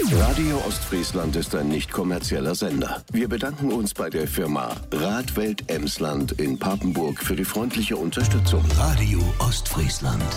Radio Ostfriesland ist ein nicht kommerzieller Sender. Wir bedanken uns bei der Firma Radwelt Emsland in Papenburg für die freundliche Unterstützung. Radio Ostfriesland.